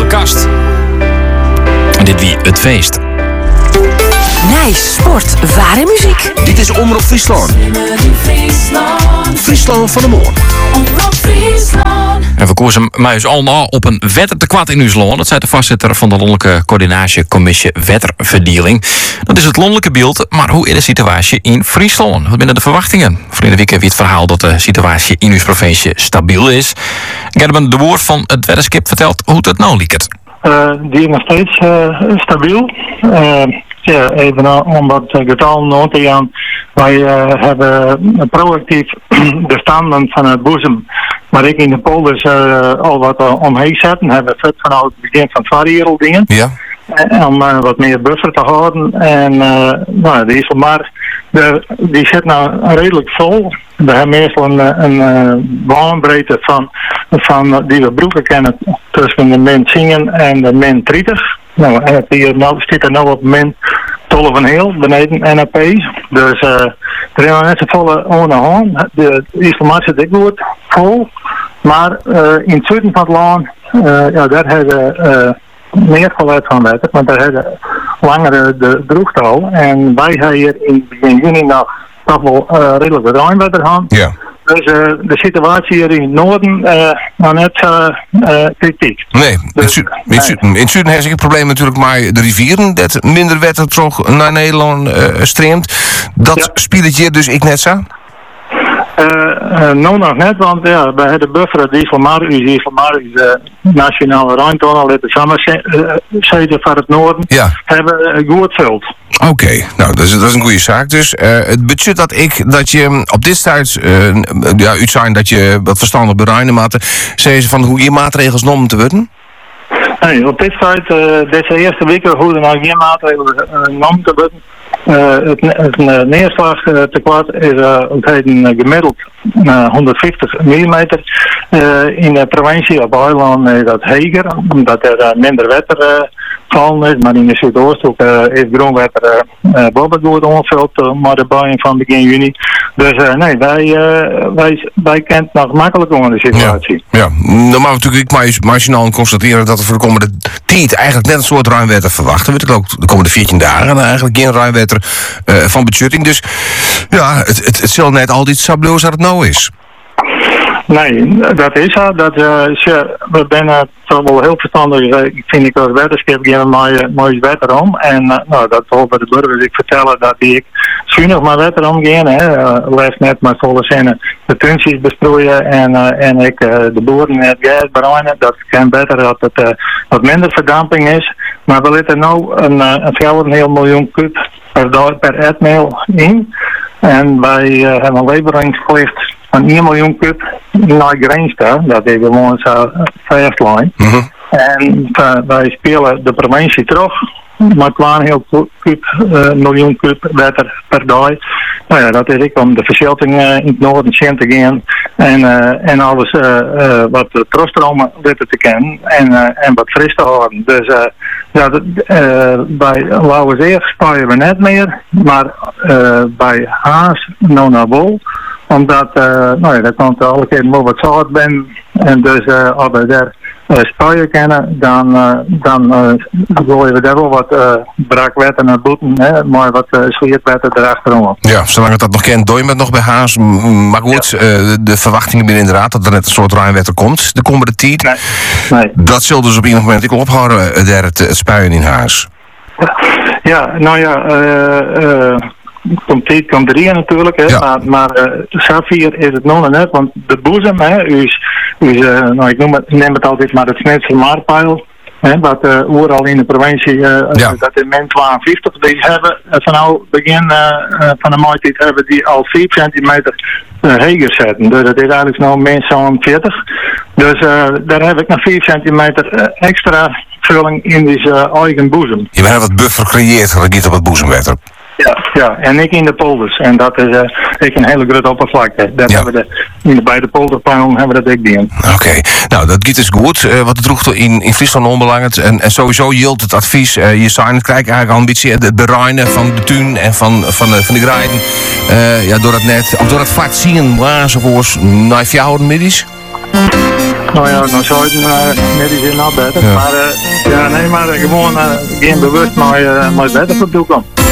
kast. En dit wie het feest. Nice, sport, ware muziek. Dit is Omroep Friesland. Friesland van de Moor. En we koersen muis allemaal op een wettertekwart in Uw. Dat zei de voorzitter van de Landelijke Coördinatiecommissie Wetterverdieling. Dat is het landelijke beeld, maar hoe is de situatie in Friesland? Wat zijn de verwachtingen? Verleden week heb je het verhaal dat de situatie in uw provincie stabiel is. Ik heb de woord van het weddenskip verteld hoe het nou liekt. Die is nog steeds stabiel. Ja, even om wat getallen aan te gaan. Wij hebben proactief de standen van het boezem, maar ik in de polders al wat omheen zetten. Hebben we vanuit het begin van het jaar dingen. Ja. Om wat meer buffer te houden. En nou, die is maar die zit nou redelijk vol. We hebben meestal een baanbreedte van die we broeken kennen tussen de min 10 en de min 30. Nou, en het zit er nou op min 12 van heel beneden NAP. Dus er is nog net zo volle onderhand. De informatie zit goed vol. Maar in het zuiden van het land, ja, daar hebben meer geluid van wetten, want daar hebben langere de droogte al. En wij hebben hier in begin juni nog toch wel redelijk wat ruimwetter gehad. Ja. Dus de situatie hier in het noorden nog net kritiek. Nee, in het zuiden heeft zich het probleem natuurlijk maar de rivieren, dat minder wetter toch naar Nederland streamt. Dat speelt het hier dus ik net zo? Nou nog net, want ja, bij de buffer die van de nationale ruimtunnel, de samenzetten van het noorden, hebben goed vult. Oké, nou dat is een goede zaak. Dus het budget dat je op dit tijd uit zijn dat je wat verstandig bereinen maakte, zei ze van hoe je maatregels genomen te worden? Nee, op dit tijd, deze eerste weken hoeven er nog geen maatregelen genomen te worden. Het neerslag tekort is gemiddeld 150 mm. In de provincie op Eiland is dat hoger, omdat er minder wetter vallen is. Maar in de Zuidoosthoek is groenwetter boven goed onvuld, maar de buien van begin juni. Dus nee, wij kennen nog makkelijk onder de situatie. Ja. Dan mag natuurlijk marginaal constateren dat we voor de komende tijd eigenlijk net een soort ruimwetter verwachten. Weet ik ook de komende 14 dagen eigenlijk geen ruimwetter van budgetting. Dus ja, het zal net altijd sabloos als het nou is. Nee, dat is zo. We zijn toch wel heel verstandig. Ik vind ik als weddenskip geen mooi wetter om. En nou, dat hopen de burgers ik vertellen dat ik zuinig maar wetter omgaan. Leef net maar volle zinnen de tuintjes besproeien en ik de boeren het gas bereiden. Dat kan beter dat het wat minder verdamping is. Maar we letten nu een heel miljoen kub per etmail in. En wij hebben een leveringsplicht van 1 miljoen kub naar Greensta. Dat is gewoon zo'n fastlijn. En wij spelen de provincie terug. Maar klaar heel miljoen kub wetter per dag. Nou ja, dat is ik om de verschilting in het noorden te gaan. En alles wat terugstromen wetten te kennen. En wat fris te houden. Dus bij Lauwerzeer sparen we net meer. Maar bij Haas nou naar Wol. Omdat, dat komt alle keer wel wat zout ben. En dus als we daar spuien kennen, dan gooien we daar wel wat braakwetten naar boeten, maar wat sliertwetten erachterom. Ja, zolang het dat nog kent, doe je het nog bij Haas. Maar goed, de verwachtingen binnen inderdaad dat er net een soort ruimwetter komt de komende tijd. Nee. Dat zal dus op een moment ik ophouden, daar het spuien in Haas. Ja, nou ja, komt erin natuurlijk, hè, ja. Maar Safir is het nog net, want de boezem, nou, ik neem het altijd maar het snitse maarpeil, wat overal in de provincie, dat in min 52, die hebben vanaf begin van de maandtijd hebben die al 4 centimeter heger zetten. Dus dat is eigenlijk nou min 40. Dus daar heb ik nog 4 centimeter extra vulling in die eigen boezem. Je hebt wat buffer gecreëerd, dat niet op het boezemwetter. Ja, en ik in de polders. En dat is een hele grote oppervlakte. Dat hebben we bij de polderplanning hebben we dat ook doen. Oké, nou dat gaat dus goed. Wat het droeg in Friesland onbelangrijk. En sowieso hield het advies, je zou het kijken eigenlijk al een beetje het bereinen van de tuin en van de graaien. Door het net, of door het vaak zien, enzovoorts, naar 4 middags. Nou ja, dan zou je net iets in afbetten. Ja. Maar maar gewoon geen bewust maar beter op doeken.